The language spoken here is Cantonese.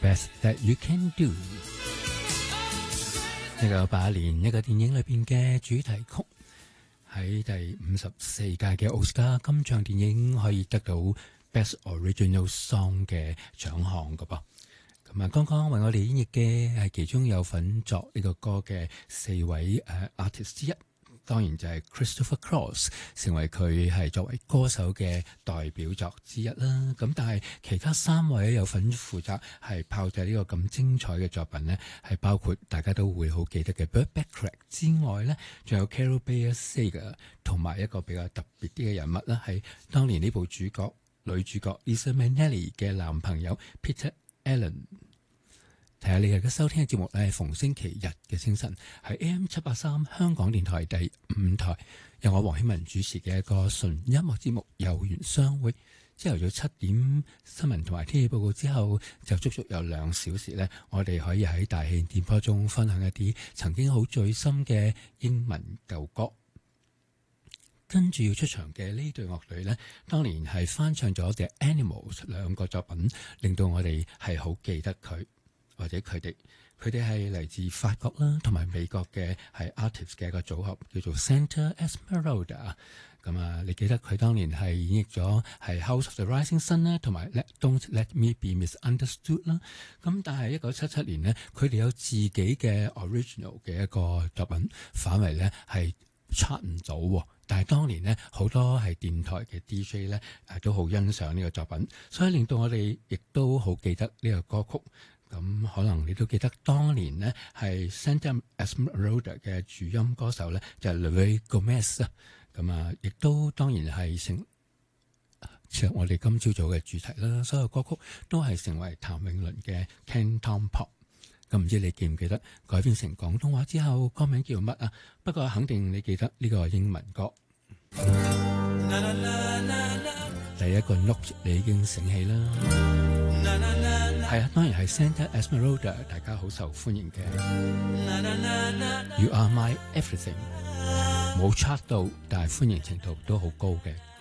Best That You Can Do》。1988年一個電影裏邊嘅主題曲，喺第54屆嘅奧斯卡金像電影可以得到 Best Original Song 嘅獎項㗎噃。咁啊，剛剛為我哋演繹嘅係其中有份作呢個歌嘅4位artist 之一，當然就係 Christopher Cross， 成為佢係作為歌手嘅代表作之一啦。咁但係其他3位有份負責係炮製呢個咁精彩嘅作品呢，係包括大家都會好記得嘅 Burt Bacharach 之外呢，仲有 Carol Bayer Sager 同埋一個比較特別啲嘅人物啦，係當年呢部女主角 Liza Minnelli 嘅男朋友 Peter Allen。睇下你而家收聽嘅節目咧，係逢星期日嘅清晨，係 AM783 香港電台第5台，由我黃希文主持嘅一個純音樂節目《有緣相會》。朝頭早7點新聞同埋天氣報告之後，就足足有2小時咧，我哋可以喺大氣電波中分享一啲曾經好醉心嘅英文舊歌。跟住要出場嘅呢隊樂隊呢，當年係翻唱咗 The Animals 2個作品，令到我哋係好記得佢。或者佢哋係嚟自法國啦，同埋美國嘅係 artist 嘅一個組合，叫做 Santa Esmeralda。咁啊，你記得佢當年係演繹咗係 House of the Rising Sun 啦，同埋 Don't Let Me Be Misunderstood 啦。咁但係1977年呢，佢哋有自己嘅 original 嘅一個作品，反為呢係 chart 唔到。但係當年呢，好多係電台嘅 DJ 呢都好欣賞呢個作品，所以令到我哋亦都好記得呢個歌曲。咁可能你都記得當年呢係 Santa Esmeralda 嘅主音歌手呢，就係 Luis Gomez 啊。咁啊，亦都當然係切入我哋今朝早嘅主題啦。所有歌曲都係成為譚詠麟嘅 Canton Pop。咁唔知你記唔記得改編成廣東話之後歌名叫乜啊？不過肯定你記得呢個英文歌。第一個 note 你已經醒起啦。係啊，當然係 Santa Esmeralda， 大家好受歡迎嘅。You Are My Everything， 冇 chart 到，但係歡迎程度都好高嘅。